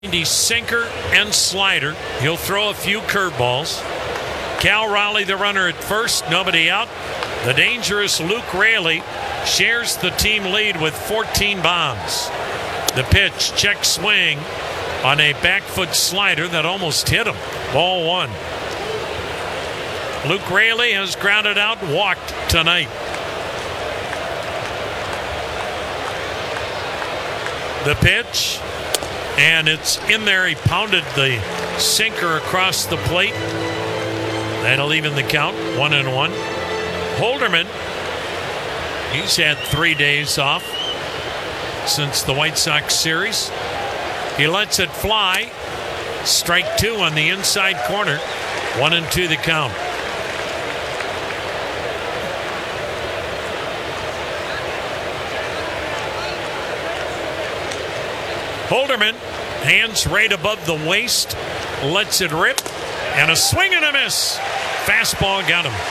He's sinker and slider. He'll throw a few curveballs. Cal Raleigh, the runner at first, nobody out. The dangerous Luke Raley shares the team lead with 14 bombs. The pitch, check swing on a back foot slider that almost hit him. Ball one. Luke Raley has grounded out, walked tonight. The pitch, and it's in there. He pounded the sinker across the plate. That'll even the count, 1-1. Holderman, he's had 3 days off since the White Sox series. He lets it fly. Strike two on the inside corner. 1-2 the count. Holderman, hands right above the waist, lets it rip, and a swing and a miss. Fastball got him.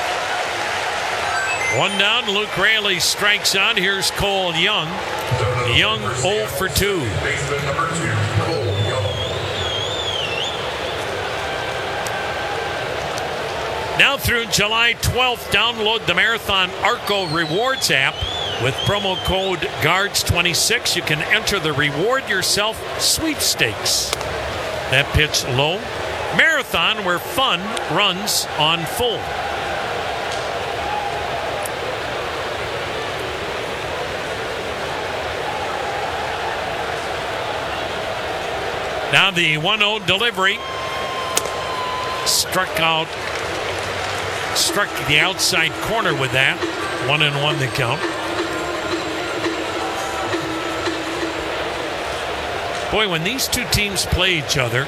One down, Luke Raley strikes out. Here's Cole Young. Young 0 for 2. Now through July 12th, download the Marathon Arco Rewards app. With promo code GUARDS26, you can enter the Reward Yourself sweepstakes. That pitch low. Marathon, where fun runs on full. Now the 1-0 delivery. Struck the outside corner with that. 1-1 the count. Boy, when these two teams play each other,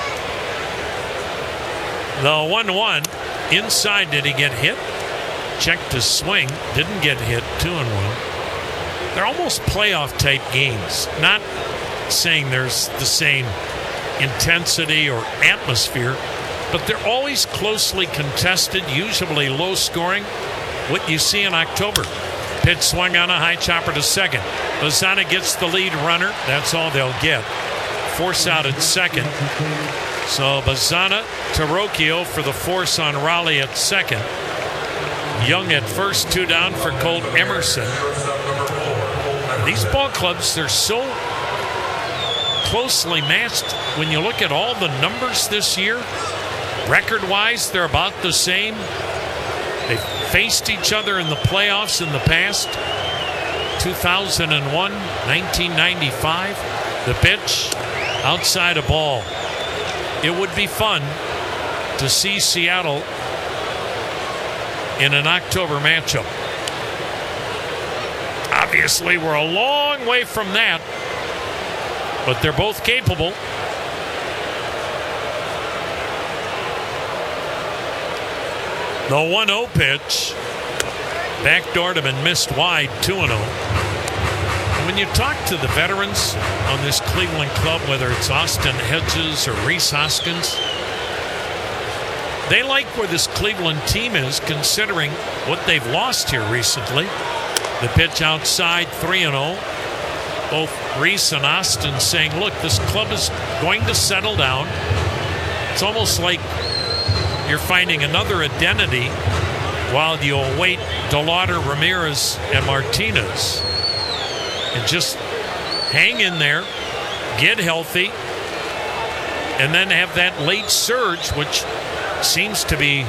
the 1-1 inside, did he get hit? Checked to swing, didn't get hit. 2-1. They're almost playoff type games. Not saying there's the same intensity or atmosphere, but they're always closely contested, usually low scoring. What you see in October. Pitch swung on a high chopper to second. Bazzana gets the lead runner. That's all they'll get. Force out at second. So Bazzana to Rocchio for the force on Raleigh at second. Young at first, 2 down for Colt Emerson. These ball clubs, they're so closely matched. When you look at all the numbers this year, record-wise, they're about the same. They've faced each other in the playoffs in the past. 2001, 1995. The pitch, outside a ball. It would be fun to see Seattle in an October matchup. Obviously, we're a long way from that, but they're both capable. The 1-0 pitch, backdoored him and missed wide, 2-0. When you talk to the veterans on this Cleveland club, whether it's Austin Hedges or Rhys Hoskins, they like where this Cleveland team is considering what they've lost here recently. The pitch outside, 3-0. Both Rhys and Austin saying, look, this club is going to settle down. It's almost like you're finding another identity while you await DeLauder, Ramirez, and Martinez. And just hang in there, get healthy, and then have that late surge, which seems to be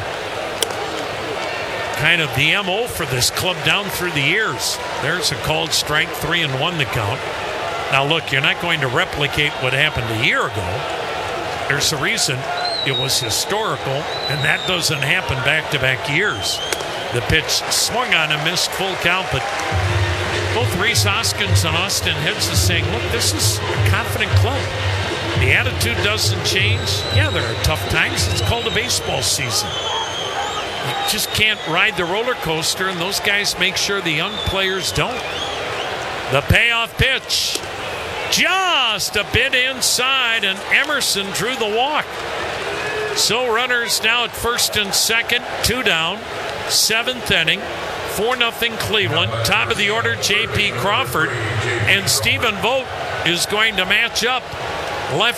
kind of the MO for this club down through the years. There's a called strike, 3-1 the count. Now look, you're not going to replicate what happened a year ago. There's a reason it was historical, and that doesn't happen back-to-back years. The pitch swung on and missed, full count, but both Rhys Hoskins and Austin Hedges is saying, look, this is a confident club. The attitude doesn't change. Yeah, there are tough times. It's called a baseball season. You just can't ride the roller coaster, and those guys make sure the young players don't. The payoff pitch, just a bit inside, and Emerson drew the walk. So runners now at first and second, 2 down, 7th inning, 4-0 Cleveland. Top of the order, J.P. Crawford, and Stephen Vogt is going to match up Life